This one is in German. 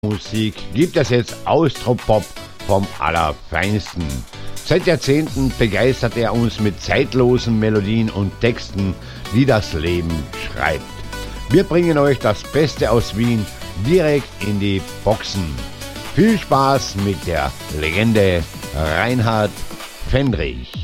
Musik gibt es jetzt Austropop vom Allerfeinsten. Seit Jahrzehnten begeistert er uns mit zeitlosen Melodien und Texten, die das Leben schreibt. Wir bringen euch das Beste aus Wien direkt in die Boxen. Viel Spaß mit der Legende Reinhard Fendrich.